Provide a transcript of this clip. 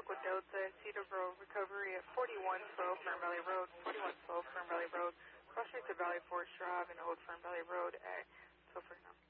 Aqua Delta, Cedar Grove Recovery at 4112 Fern Valley Road, 4112 Fern Valley Road, cross streets of Valley Forge Drive and Old Fern Valley Road at Tilford.